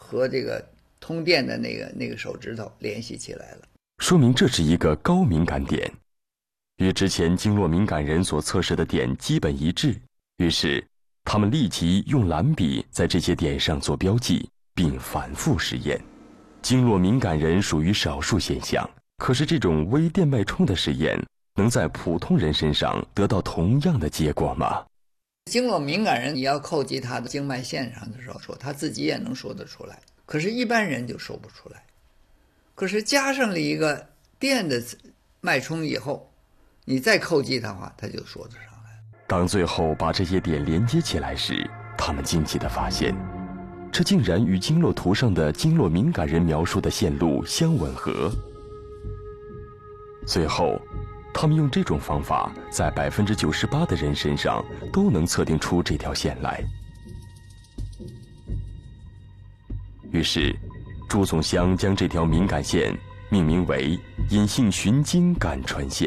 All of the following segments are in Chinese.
和这个通电的那个手指头联系起来了， 说明这是一个高敏感点，与之前经络敏感人所测试的点基本一致。于是他们立即用蓝笔在这些点上做标记，并反复实验。经络敏感人属于少数现象，可是这种微电脉冲的实验能在普通人身上得到同样的结果吗？ 经络敏感人你要叩击他的经脉线上的时候，他自己也能说得出来，可是一般人就说不出来。可是加上了一个电的脉冲以后，你再叩击他的话，他就说得上来。 当最后把这些点连接起来时，他们惊奇地发现，这竟然与经络图上的经络敏感人描述的线路相吻合。最后他们用这种方法在98%的人身上都能测定出这条线来。于是朱总湘将这条敏感线命名为隐性循经感传线。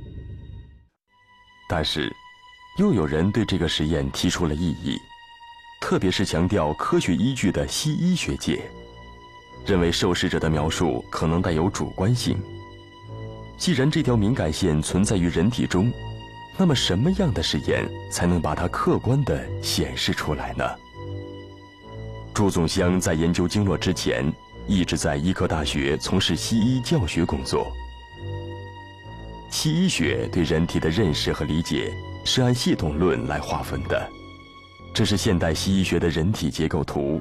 但是又有人对这个实验提出了异议，特别是强调科学依据的西医学界，认为受试者的描述可能带有主观性。既然这条敏感线存在于人体中，那么什么样的实验才能把它客观地显示出来呢？朱总湘在研究经络之前，一直在医科大学从事西医教学工作。西医学对人体的认识和理解是按系统论来划分的，这是现代西医学的人体结构图。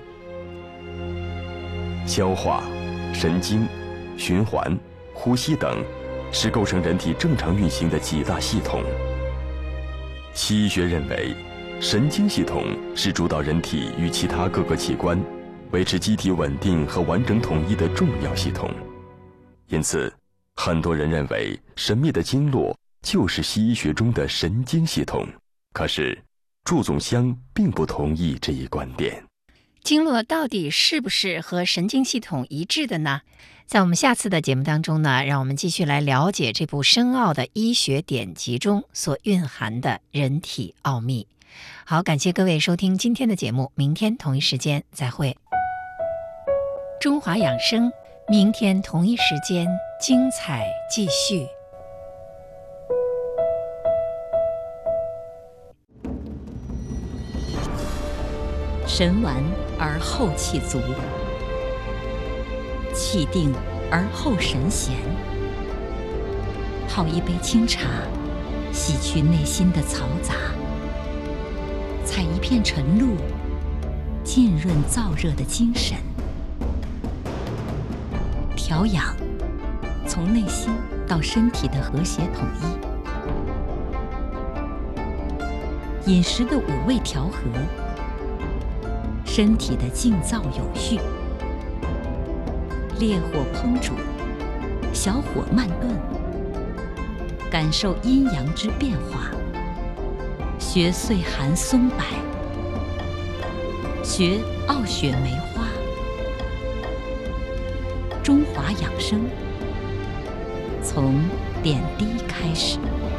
消化、神经、循环、呼吸等是构成人体正常运行的几大系统。西医学认为，神经系统是主导人体与其他各个器官维持机体稳定和完整统一的重要系统。因此很多人认为神秘的经络就是西医学中的神经系统。可是朱总湘并不同意这一观点。 经络到底是不是和神经系统一致的呢？在我们下次的节目当中呢，让我们继续来了解这部深奥的医学典籍中所蕴含的人体奥秘。好，感谢各位收听今天的节目，明天同一时间再会。中华养生，明天同一时间精彩继续。 神完而后气足，气定而后神闲。泡一杯清茶，洗去内心的嘈杂；采一片晨露，浸润燥热的精神。调养，从内心到身体的和谐统一。饮食的五味调和，身体的静躁有序。烈火烹煮，小火慢炖，感受阴阳之变化。学岁寒松柏，学傲雪梅花。中华养生，从点滴开始。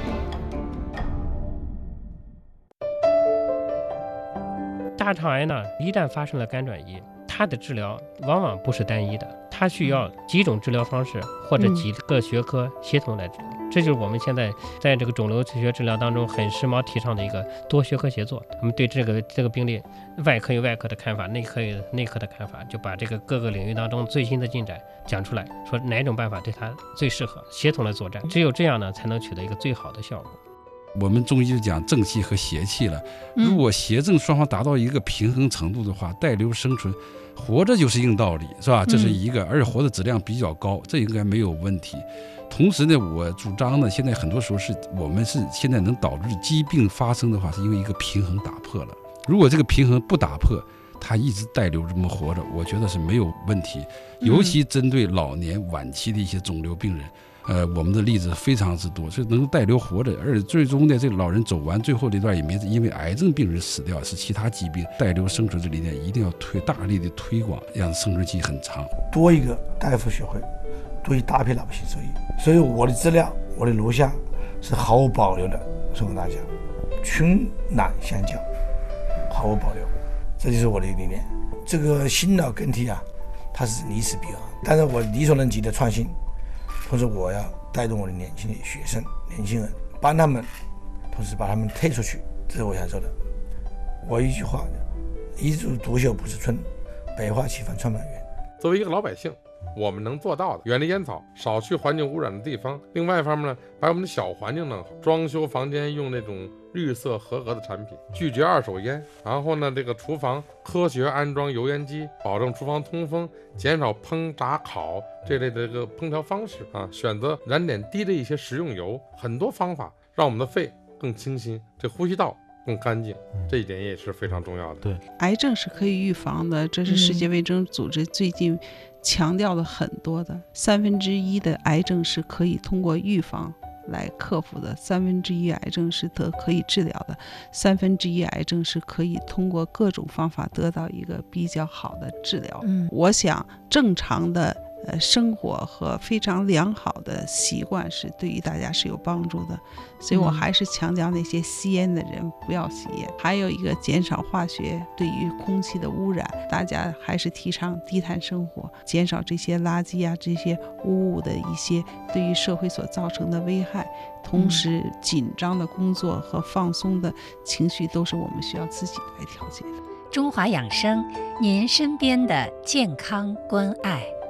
大肠癌呢，一旦发生了肝转移，它的治疗往往不是单一的，它需要几种治疗方式或者几个学科协同来治疗。这就是我们现在在这个肿瘤学治疗当中很时髦提倡的一个多学科协作。我们对这个病例，外科有外科的看法，内科有内科的看法，就把这个各个领域当中最新的进展讲出来，说哪种办法对它最适合，协同来作战。只有这样呢，才能取得一个最好的效果。 我们中医就讲正气和邪气了，如果邪正双方达到一个平衡程度的话，带瘤生存，活着就是硬道理，是吧？这是一个，而且活的质量比较高，这应该没有问题。同时呢，我主张呢，现在很多时候是我们是现在能导致疾病发生的话，是因为一个平衡打破了。如果这个平衡不打破，他一直带瘤这么活着，我觉得是没有问题。尤其针对老年晚期的一些肿瘤病人。我们的例子非常之多，是能带瘤活着，而且最终呢，这个老人走完最后这段也没因为癌症病人死掉，是其他疾病。带瘤生存这理念一定要大力的推广，让生存期很长。 多一个大夫学会，多一大批老百姓受益。所以我的资料，我的录像是毫无保留的送给大家，群难相交，毫无保留，这就是我的理念。 这个新老更替啊，它是历史必然，但是我力所能及的创新，同时我要带动我的年轻的学生、年轻人，帮他们，同时把他们推出去，这是我想说的。我一句话，一枝独秀不是春，百花齐放创满园。 作为一个老百姓，我们能做到的，远离烟草，少去环境污染的地方。另外一方面呢，把我们的小环境弄好，装修房间用那种绿色合格的产品，拒绝二手烟。然后呢，这个厨房科学安装油烟机，保证厨房通风，减少烹炸烤这类的这个烹调方式啊，选择燃点低的一些食用油，很多方法让我们的肺更清新，这呼吸道更干净，这一点也是非常重要的。 对，癌症是可以预防的，这是世界卫生组织最近强调了很多的。1/3的癌症是可以通过预防来克服的，1/3癌症是可以治疗的，1/3癌症是可以通过各种方法得到一个比较好的治疗。我想正常的生活和非常良好的习惯是对于大家是有帮助的，所以我还是强调那些吸烟的人不要吸烟。还有一个减少化学对于空气的污染，大家还是提倡低碳生活，减少这些垃圾啊这些污物的一些对于社会所造成的危害。同时紧张的工作和放松的情绪都是我们需要自己来调节的。 中华养生，您身边的健康关爱。